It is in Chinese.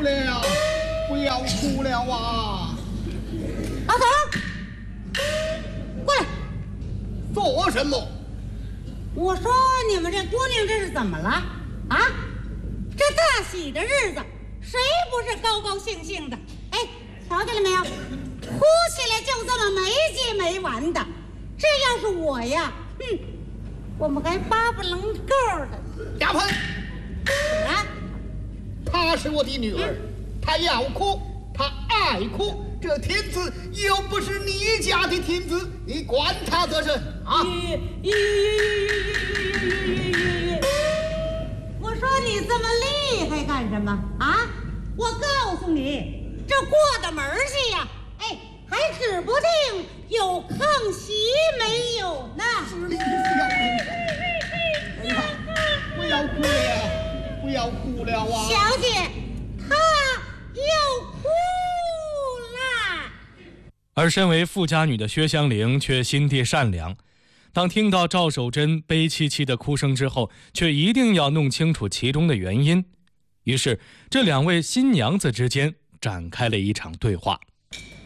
了，不要哭了啊！ 老头，过来。 做什么？ 我说你们这姑娘这是怎么了啊？这大喜的日子，谁不是高高兴兴的？哎，瞧见了没有？哭起来就这么没结没完的。这要是我呀，我们还巴不棱够的。 大鹏， 啊， 她是我的女儿，她要哭，她爱哭。这天子又不是你家的天子，你管他得甚啊？ 我说你这么厉害干什么啊？我告诉你，这过的门去呀，哎，还指不定有炕席没有呢。 哎呀，不要哭了，不要哭了啊！ 小姐，她要哭啦。 而身为富家女的薛香菱却心地善良，当听到赵守贞悲戚戚的哭声之后，却一定要弄清楚其中的原因。于是这两位新娘子之间展开了一场对话。